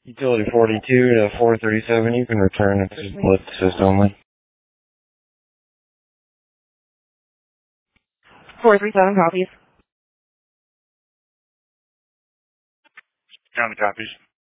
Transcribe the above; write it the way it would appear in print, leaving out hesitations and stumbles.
Utility 42 to 437, you can return if it's lift assist only. 437 copies. County copies.